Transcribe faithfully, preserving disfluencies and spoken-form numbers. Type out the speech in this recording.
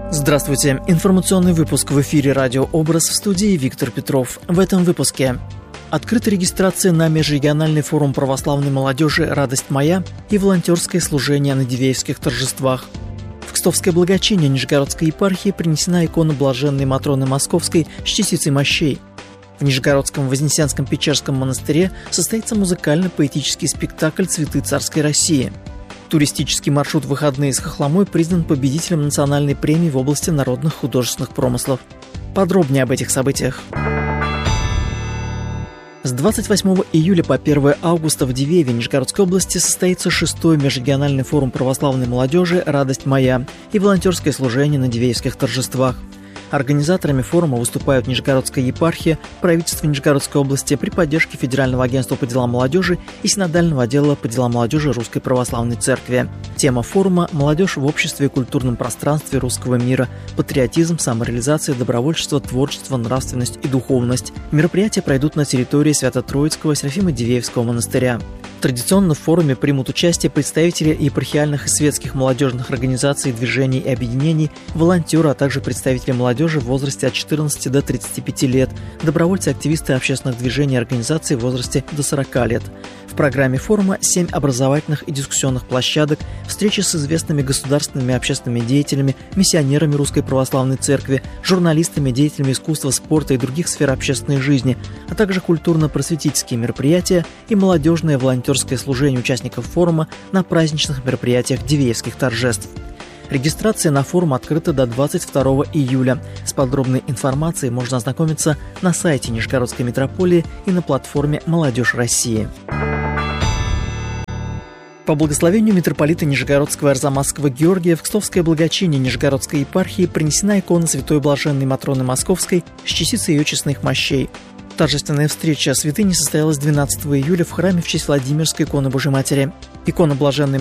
Здравствуйте. Информационный выпуск в эфире «Радио Образ», в студии Виктор Петров. В этом выпуске открыта регистрация на межрегиональный форум православной молодежи «Радость моя» и волонтерское служение на Дивеевских торжествах. В Кстовское благочиние Нижегородской епархии принесена икона блаженной Матроны Московской с частицей мощей. В Нижегородском Вознесенском Печерском монастыре состоится музыкально-поэтический спектакль «Цветы царской России». Туристический маршрут «Выходные с Хохломой» признан победителем национальной премии в области народных художественных промыслов. Подробнее об этих событиях. С двадцать восьмого июля по первое августа в Дивееве Нижегородской области состоится шестой межрегиональный форум православной молодежи «Радость моя» и волонтерское служение на Дивеевских торжествах. Организаторами форума выступают Нижегородская епархия, правительство Нижегородской области при поддержке Федерального агентства по делам молодежи и Синодального отдела по делам молодежи Русской Православной Церкви. Тема форума – молодежь в обществе и культурном пространстве русского мира, патриотизм, самореализация, добровольчество, творчество, нравственность и духовность. Мероприятия пройдут на территории Свято-Троицкого Серафимо-Дивеевского монастыря. Традиционно в форуме примут участие представители епархиальных и светских молодежных организаций, движений и объединений, волонтеры, а также представители молодежи в возрасте от четырнадцати до тридцати пяти лет, добровольцы-активисты общественных движений и организаций в возрасте до сорока лет. В программе форума семь образовательных и дискуссионных площадок, встречи с известными государственными и общественными деятелями, миссионерами Русской Православной Церкви, журналистами, деятелями искусства, спорта и других сфер общественной жизни, а также культурно-просветительские мероприятия и молодежное волонтерское служение участников форума на праздничных мероприятиях Дивеевских торжеств. Регистрация на форум открыта до двадцать второго июля. С подробной информацией можно ознакомиться на сайте Нижегородской митрополии и на платформе «Молодежь России». По благословению митрополита Нижегородского и Арзамасского Георгия в Кстовское благочиние Нижегородской епархии принесена икона святой блаженной Матроны Московской с частицей ее честных мощей. Торжественная встреча святыни состоялась двенадцатого июля в храме в честь Владимирской иконы Божьей Матери. Икона блаженной